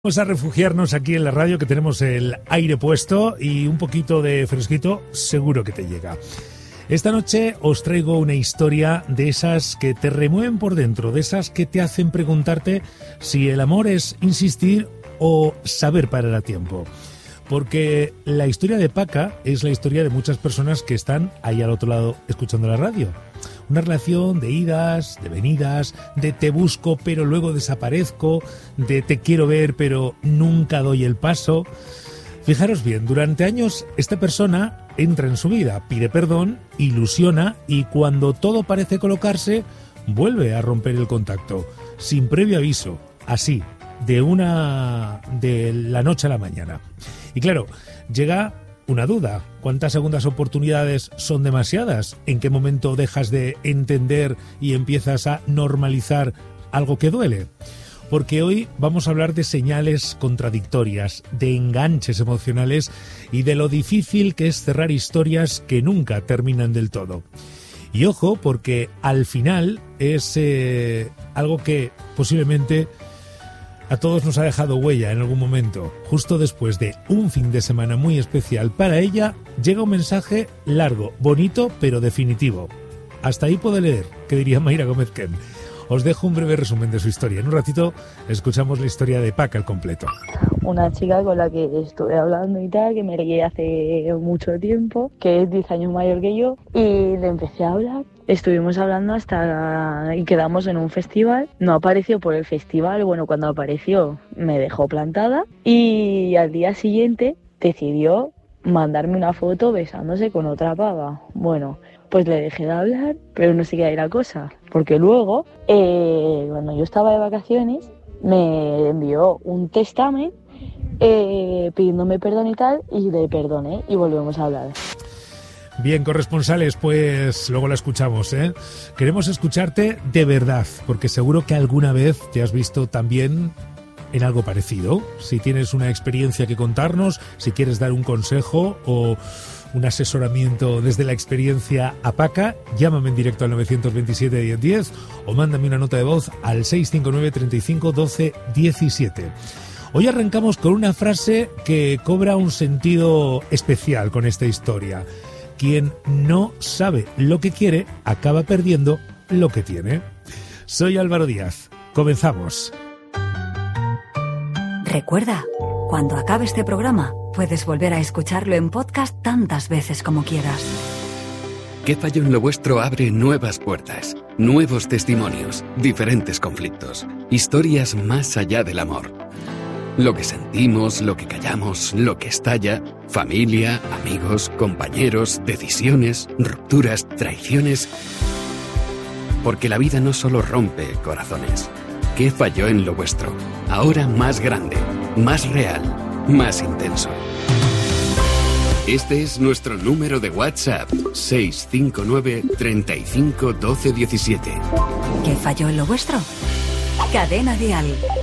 Vamos a refugiarnos aquí en la radio, que tenemos el aire puesto y un poquito de fresquito seguro que te llega. Esta noche os traigo una historia de esas que te remueven por dentro, de esas que te hacen preguntarte si el amor es insistir o saber parar a tiempo. Porque la historia de Paca es la historia de muchas personas que están ahí al otro lado escuchando la radio. Una relación de idas, de venidas, de te busco pero luego desaparezco, de te quiero ver pero nunca doy el paso. Fijaros bien, durante años esta persona entra en su vida, pide perdón, ilusiona y cuando todo parece colocarse, vuelve a romper el contacto, sin previo aviso, así, de la noche a la mañana. Y claro, llega una duda. ¿Cuántas segundas oportunidades son demasiadas? ¿En qué momento dejas de entender y empiezas a normalizar algo que duele? Porque hoy vamos a hablar de señales contradictorias, de enganches emocionales y de lo difícil que es cerrar historias que nunca terminan del todo. Y ojo, porque al final es algo que posiblemente a todos nos ha dejado huella en algún momento. Justo después de un fin de semana muy especial para ella, llega un mensaje largo, bonito, pero definitivo. Hasta ahí puedo leer, que diría Mayra Gómez Ken. Os dejo un breve resumen de su historia. En un ratito escuchamos la historia de Paca al completo. Una chica con la que estuve hablando y tal, que me leí hace mucho tiempo, que es 10 años mayor que yo, y le empecé a hablar. Estuvimos hablando y quedamos en un festival. No apareció por el festival. Bueno, cuando apareció me dejó plantada y al día siguiente decidió mandarme una foto besándose con otra pava. Bueno, pues le dejé de hablar, pero no sé qué era la cosa. Porque luego, cuando yo estaba de vacaciones, me envió un testamen pidiéndome perdón y tal, y le perdoné y volvemos a hablar. Bien, corresponsales, pues luego la escuchamos, ¿eh? Queremos escucharte de verdad, porque seguro que alguna vez te has visto también en algo parecido. Si tienes una experiencia que contarnos, si quieres dar un consejo o un asesoramiento desde la experiencia a Paca, llámame en directo al 927-1010 o mándame una nota de voz al 659 35 12 17. Hoy arrancamos con una frase que cobra un sentido especial con esta historia. Quien no sabe lo que quiere, acaba perdiendo lo que tiene. Soy Álvaro Díaz. Comenzamos. Recuerda, cuando acabe este programa, puedes volver a escucharlo en podcast tantas veces como quieras. ¿Qué falló en lo vuestro? Abre nuevas puertas, nuevos testimonios, diferentes conflictos, historias más allá del amor. Lo que sentimos, lo que callamos, lo que estalla, familia, amigos, compañeros, decisiones, rupturas, traiciones. Porque la vida no solo rompe corazones. ¿Qué falló en lo vuestro? Ahora más grande, más real, más intenso. Este es nuestro número de WhatsApp, 659 35 12 17. ¿Qué falló en lo vuestro? Cadena Dial.